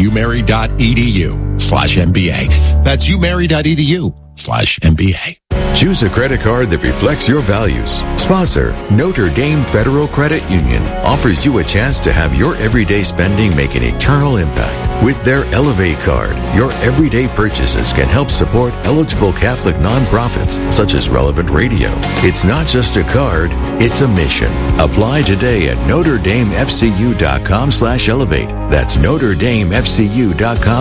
umary.edu/MBA. That's umary.edu/MBA. Choose a credit card that reflects your values. Sponsor, Notre Dame Federal Credit Union offers you a chance to have your everyday spending make an eternal impact. With their Elevate card, your everyday purchases can help support eligible Catholic nonprofits such as Relevant Radio. It's not just a card, it's a mission. Apply today at NotreDameFCU.com/elevate. That's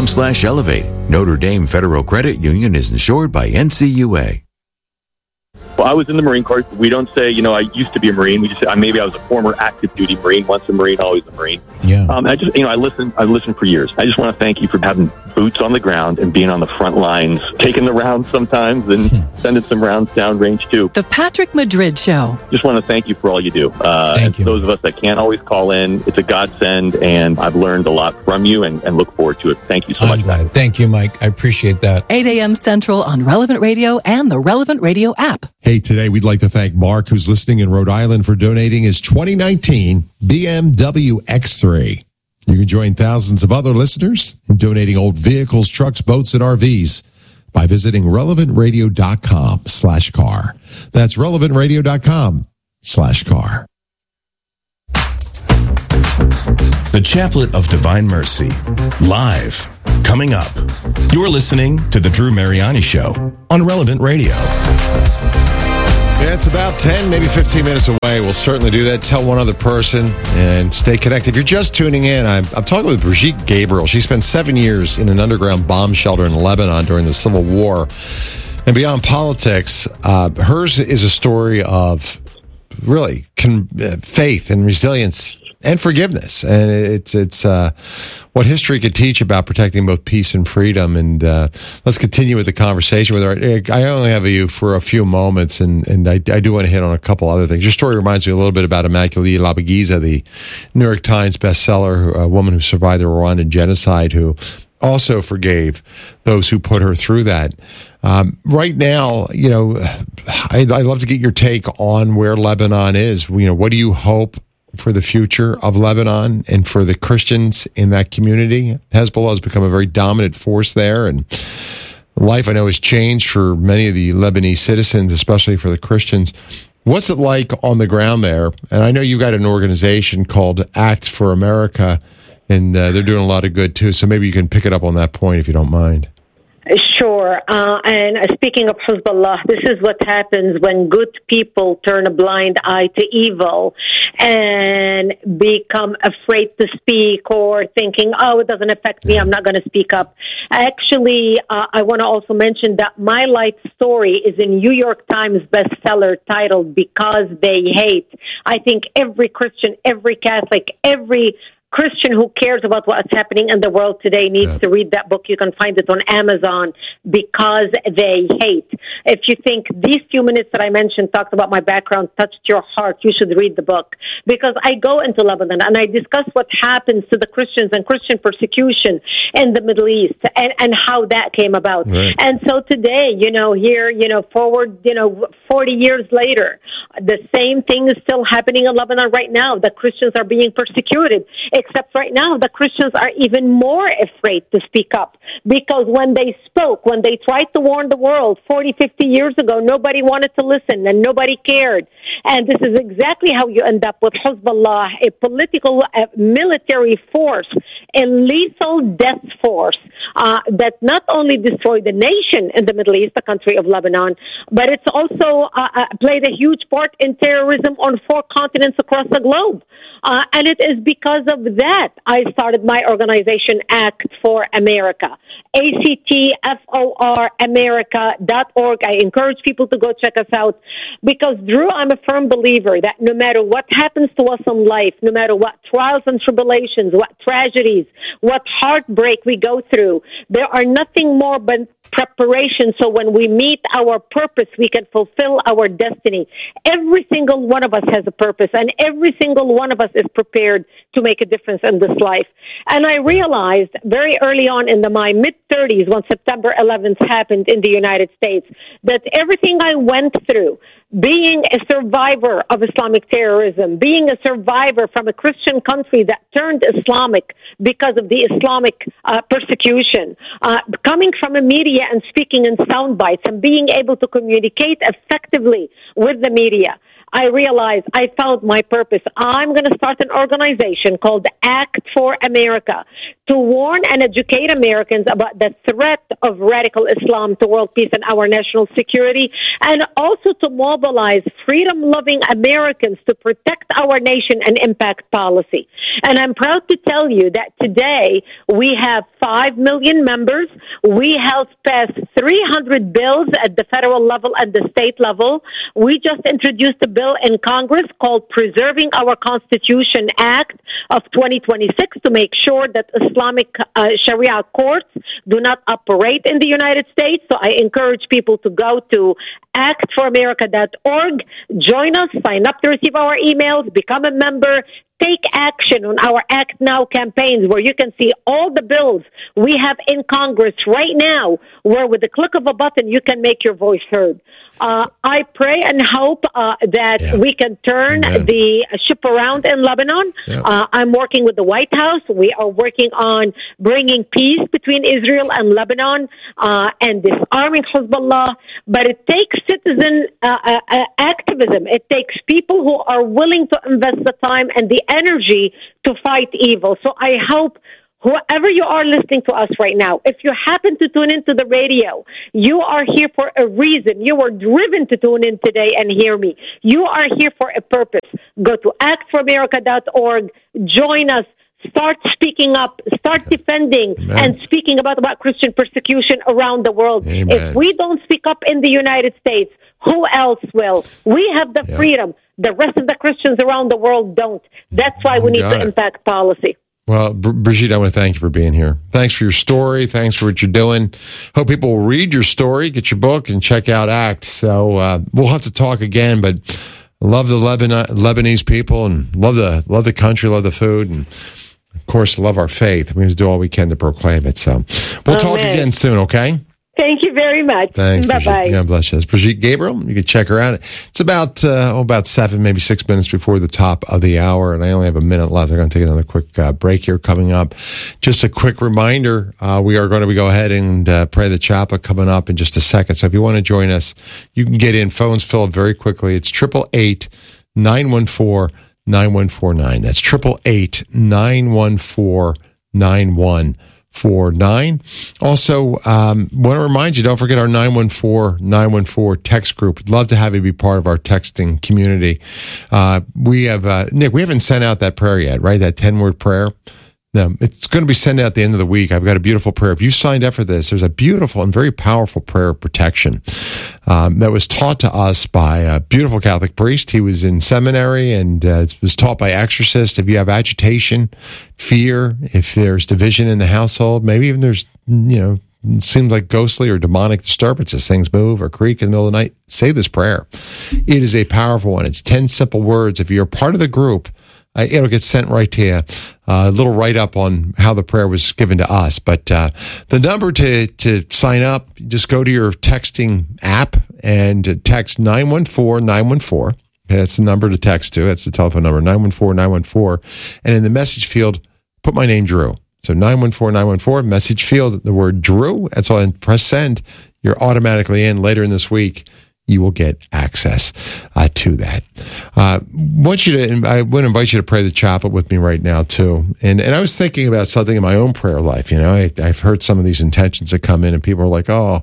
NotreDameFCU.com/elevate. Notre Dame Federal Credit Union is insured by NCUA. Well, I was in the Marine Corps. We don't say, I used to be a Marine. We just say maybe I was a former active duty Marine. Once a Marine, always a Marine. Yeah. I listened for years. I just want to thank you for having boots on the ground and being on the front lines, taking the rounds sometimes and sending some rounds down range too. The Patrick Madrid Show. Just want to thank you for all you do. Thank you. Those of us that can't always call in, it's a godsend, and I've learned a lot from you and look forward to it. Thank you so much. Glad. Thank you, Mike. I appreciate that. 8 a.m. Central on Relevant Radio and the Relevant Radio app. Hey, today we'd like to thank Mark, who's listening in Rhode Island, for donating his 2019 BMW X3. You can join thousands of other listeners in donating old vehicles, trucks, boats, and RVs by visiting relevantradio.com/car. That's relevantradio.com/car. The Chaplet of Divine Mercy, live, coming up. You're listening to The Drew Mariani Show on Relevant Radio. Yeah, it's about 10, maybe 15 minutes away. We'll certainly do that. Tell one other person and stay connected. If you're just tuning in, I'm talking with Brigitte Gabriel. She spent 7 years in an underground bomb shelter in Lebanon during the Civil War. And beyond politics, hers is a story of really faith and resilience and forgiveness. And it's what history could teach about protecting both peace and freedom. And let's continue with the conversation with her. I only have you for a few moments, and I do want to hit on a couple other things. Your story reminds me a little bit about Immaculée Labeguiza, the New York Times bestseller, a woman who survived the Rwandan genocide, who also forgave those who put her through that. Right now, I'd love to get your take on where Lebanon is. What do you hope for the future of Lebanon and for the Christians in that community? Hezbollah has become a very dominant force there, and life, I know, has changed for many of the Lebanese citizens, especially for the Christians. What's it like on the ground there? And I know you've got an organization called Act for America, and they're doing a lot of good too. So maybe you can pick it up on that point if you don't mind. Sure. And speaking of Hezbollah, this is what happens when good people turn a blind eye to evil and become afraid to speak or thinking, it doesn't affect me, I'm not going to speak up. Actually, I want to also mention that my life story is in New York Times bestseller titled Because They Hate. I think every Christian, every Catholic, every Christian who cares about what's happening in the world today needs to read that book. You can find it on Amazon, Because They Hate. If you think these few minutes that I mentioned talked about my background touched your heart, you should read the book. Because I go into Lebanon and I discuss what happens to the Christians and Christian persecution in the Middle East and how that came about. Right. And so today, here, forward, 40 years later, the same thing is still happening in Lebanon right now. The Christians are being persecuted. Except right now, the Christians are even more afraid to speak up because when they spoke, when they tried to warn the world 40, 50 years ago, nobody wanted to listen and nobody cared. And this is exactly how you end up with Hezbollah, a political military force, a lethal death force that not only destroyed the nation in the Middle East, the country of Lebanon, but it's also played a huge part in terrorism on 4 continents across the globe. And it is because of that I started my organization, Act for America. ACTFOR America.org. I encourage people to go check us out because, Drew, I'm a firm believer that no matter what happens to us in life, no matter what trials and tribulations, what tragedies, what heartbreak we go through, there are nothing more but preparation so when we meet our purpose, we can fulfill our destiny. Every single one of us has a purpose, and every single one of us is prepared to make a difference in this life. And I realized very early on in my mid-30s, when September 11th happened in the United States, that everything I went through, being a survivor of Islamic terrorism, being a survivor from a Christian country that turned Islamic because of the Islamic persecution, coming from a media and speaking in sound bites and being able to communicate effectively with the media, I realized I found my purpose. I'm going to start an organization called Act for America to warn and educate Americans about the threat of radical Islam to world peace and our national security, and also to mobilize freedom-loving Americans to protect our nation and impact policy. And I'm proud to tell you that today we have 5 million members. We have passed 300 bills at the federal level and the state level. We just introduced a bill in Congress called Preserving Our Constitution Act of 2026 to make sure that Islamic Sharia courts do not operate in the United States. So I encourage people to go to actforamerica.org, join us, sign up to receive our emails, become a member, take action on our Act Now campaigns, where you can see all the bills we have in Congress right now, where with the click of a button, you can make your voice heard. I pray and hope that we can turn the ship around in Lebanon. I'm working with the White House. We are working on bringing peace between Israel and Lebanon and disarming Hezbollah. But it takes citizen activism. It takes people who are willing to invest the time and the energy to fight evil. So I hope whoever you are listening to us right now, if you happen to tune into the radio, you are here for a reason. You were driven to tune in today and hear me. You are here for a purpose. Go to actforamerica.org, join us, start speaking up, start defending and speaking about Christian persecution around the world. Amen. If we don't speak up in the United States, who else will? We have the freedom. The rest of the Christians around the world don't. That's why we need to impact policy. Well, Brigitte, I want to thank you for being here. Thanks for your story. Thanks for what you're doing. Hope people will read your story, get your book, and check out ACT. So we'll have to talk again, but I love the Lebanese people and love the country, love the food, and of course, love our faith. We have to do all we can to proclaim it. So we'll talk again soon, okay? Thank you very much. Thanks. Bye-bye. God bless you. That's Brigitte Gabriel. You can check her out. It's about 7, maybe 6 minutes before the top of the hour, and I only have a minute left. I'm going to take another quick break here coming up. Just a quick reminder, we are going to go ahead and pray the chaplet coming up in just a second. So if you want to join us, you can get in. Phones fill up very quickly. It's 888-914-9149. That's 888-914-9149. 49. Also, want to remind you, don't forget our 914-914 text group. We'd love to have you be part of our texting community. We have, Nick, we haven't sent out that prayer yet, right? That 10-word prayer. No, it's going to be sent out at the end of the week. I've got a beautiful prayer. If you signed up for this, there's a beautiful and very powerful prayer of protection that was taught to us by a beautiful Catholic priest. He was in seminary and it was taught by exorcists. If you have agitation, fear, if there's division in the household, maybe even there's, it seems like ghostly or demonic disturbances, things move or creak in the middle of the night, say this prayer. It is a powerful one. It's 10 simple words. If you're part of the group, it'll get sent right to you. A little write-up on how the prayer was given to us. But the number to sign up, just go to your texting app and text 914-914. Okay, that's the number to text to. That's the telephone number, 914-914. And in the message field, put my name, Drew. So 914-914, message field, the word Drew. That's all. And press send. You're automatically in. Later in this week, you will get access to that. I want to invite you to pray the chaplet with me right now, too. And I was thinking about something in my own prayer life. I've heard some of these intentions that come in, and people are like, I'm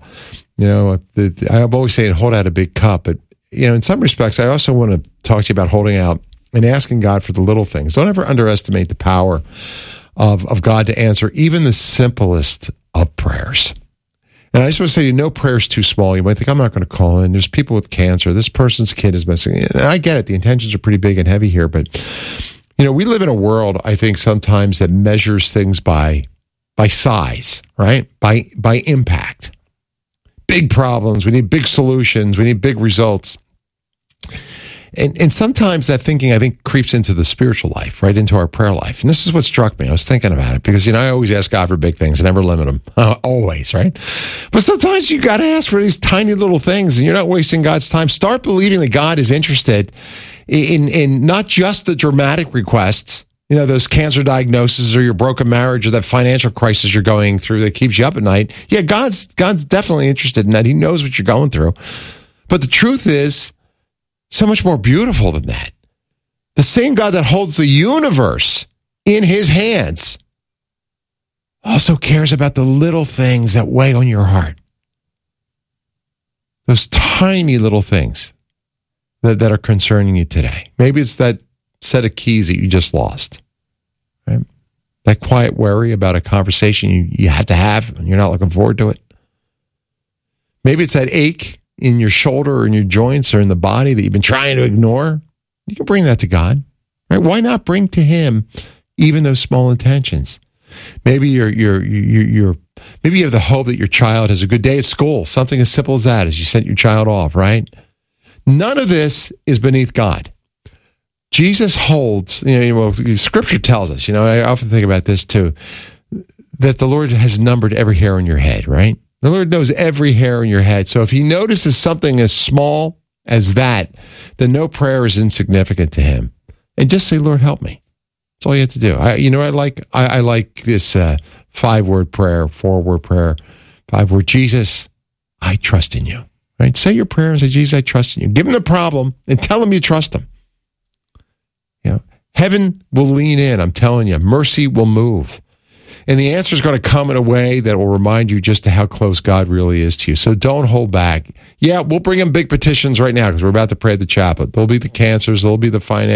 always saying hold out a big cup. But, in some respects, I also want to talk to you about holding out and asking God for the little things. Don't ever underestimate the power of God to answer even the simplest of prayers. And I just want to say, no prayer is too small. You might think, I'm not going to call in. There's people with cancer. This person's kid is missing. And I get it. The intentions are pretty big and heavy here. But, we live in a world, I think, sometimes that measures things by size, right? By impact. Big problems. We need big solutions. We need big results. And sometimes that thinking, I think, creeps into the spiritual life, right into our prayer life. And this is what struck me. I was thinking about it because, I always ask God for big things. I never limit them. Always, right? But sometimes you got to ask for these tiny little things and you're not wasting God's time. Start believing that God is interested in not just the dramatic requests, those cancer diagnoses or your broken marriage or that financial crisis you're going through that keeps you up at night. Yeah, God's definitely interested in that. He knows what you're going through. But the truth is, so much more beautiful than that. The same God that holds the universe in his hands also cares about the little things that weigh on your heart. Those tiny little things that are concerning you today. Maybe it's that set of keys that you just lost. Right? That quiet worry about a conversation you had to have and you're not looking forward to it. Maybe it's that ache in your shoulder or in your joints or in the body that you've been trying to ignore. You can bring that to God. Right? Why not bring to Him even those small intentions? Maybe maybe you have the hope that your child has a good day at school. Something as simple as that, as you sent your child off, right? None of this is beneath God. Jesus holds, Scripture tells us, I often think about this too, that the Lord has numbered every hair on your head, right? The Lord knows every hair on your head. So if He notices something as small as that, then no prayer is insignificant to Him. And just say, Lord, help me. That's all you have to do. I like this 5-word prayer, 4-word prayer, 5-word. Jesus, I trust in you. Right? Say your prayer and say, Jesus, I trust in you. Give Him the problem and tell Him you trust Him. Heaven will lean in. I'm telling you, mercy will move. And the answer is going to come in a way that will remind you just how close God really is to you. So don't hold back. Yeah, we'll bring in big petitions right now because we're about to pray at the chaplet. There'll be the cancers. There'll be the finance.